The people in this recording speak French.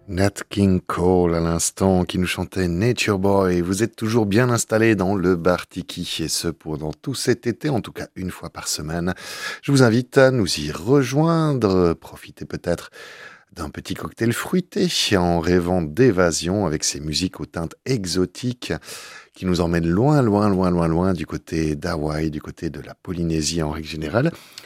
Nat King Cole à l'instant qui nous chantait Nature Boy. Vous êtes toujours bien installé dans le bar Tiki et ce pendant tout cet été, en tout cas une fois par semaine. Je vous invite à nous y rejoindre. Profitez peut-être d'un petit cocktail fruité en rêvant d'évasion avec ces musiques aux teintes exotiques qui nous emmènent loin, loin, loin, loin, loin du côté d'Hawaï, du côté de la Polynésie en règle générale.